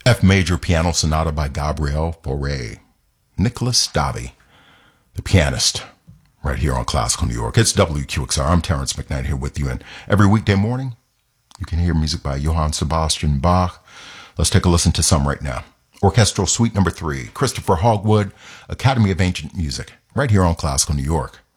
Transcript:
F major piano sonata by Gabriel Fauré. Nicholas Davy, the pianist, right here on Classical New York. It's WQXR. I'm Terrence McKnight here with you. And every weekday morning, you can hear music by Johann Sebastian Bach. Let's take a listen to some right now. Orchestral Suite Number 3, Christopher Hogwood, Academy of Ancient Music, right here on Classical New York.